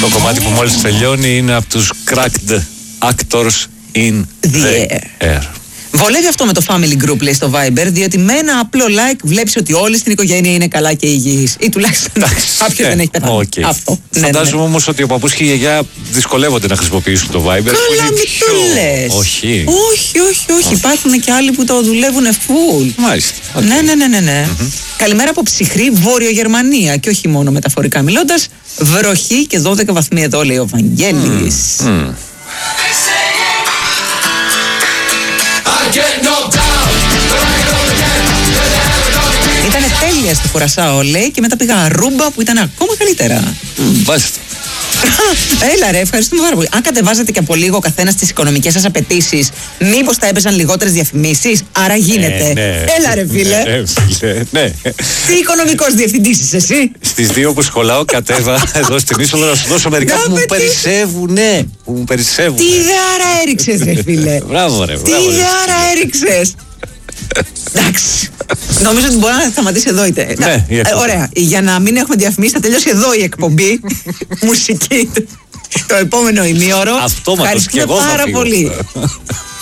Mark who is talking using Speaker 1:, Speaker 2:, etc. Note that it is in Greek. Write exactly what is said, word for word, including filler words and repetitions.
Speaker 1: Το κομμάτι που μόλις τελειώνει είναι από τους Cracked Actors in the Air.
Speaker 2: Βολεύει αυτό με το family group, λέει στο Viber, διότι με ένα απλό like βλέπεις ότι όλοι στην οικογένεια είναι καλά και υγιείς. Ή τουλάχιστον κάποιος δεν έχει πεθάνει.
Speaker 1: Okay.
Speaker 2: Αυτό.
Speaker 1: Φαντάζομαι
Speaker 2: ναι, ναι.
Speaker 1: όμως ότι ο παππούς και η γιαγιά δυσκολεύονται να χρησιμοποιήσουν το Viber.
Speaker 2: Καλά, μην
Speaker 1: πιο...
Speaker 2: το λες.
Speaker 1: Όχι.
Speaker 2: Όχι, όχι, όχι. Oh. Υπάρχουν και άλλοι που το δουλεύουν full.
Speaker 1: Μάλιστα. Okay.
Speaker 2: Ναι, ναι, ναι, ναι. ναι. Mm-hmm. Καλημέρα από ψυχρή Βόρειο Γερμανία. Και όχι μόνο μεταφορικά μιλώντας. Βροχή και δώδεκα βαθμοί εδώ, λέει ο Βαγγέλης. Mm. Mm. Ήτανε τέλεια στη Κουρασάο, λέει, και μετά πήγα Αρούμπα που ήταν ακόμα καλύτερα.
Speaker 1: Βάζετε.
Speaker 2: Έλα ρε, ευχαριστούμε πάρα πολύ. Αν κατεβάζατε και από λίγο ο καθένας τις οικονομικές σας απαιτήσεις, μήπως θα έπαιζαν λιγότερες διαφημίσεις? Άρα γίνεται.
Speaker 1: Ε, ναι.
Speaker 2: Έλα ρε φίλε.
Speaker 1: Ναι, φίλε. Ναι.
Speaker 2: Τι οικονομικός διευθυντής είσαι εσύ?
Speaker 1: Στις δύο που σχολάω κατέβα εδώ στην είσοδο να σου δώσω μερικά που μου περισσεύουν. Ναι, που μου περισσεύουν.
Speaker 2: Τι ιδεάρα έριξες ρε φίλε?
Speaker 1: Μπράβο ρε.
Speaker 2: Τι ιδεάρα έριξες? Εντάξει. Νομίζω ότι μπορεί να σταματήσει εδώ. Είτε.
Speaker 1: Ναι,
Speaker 2: ε, ωραία. Για να μην έχουμε διαφημίσει, θα τελειώσει εδώ η εκπομπή. Μουσική. Το επόμενο ημίωρο.
Speaker 1: Αυτόματος και
Speaker 2: ευχαριστούμε
Speaker 1: εγώ θα
Speaker 2: πάρα
Speaker 1: φύγω.
Speaker 2: πολύ.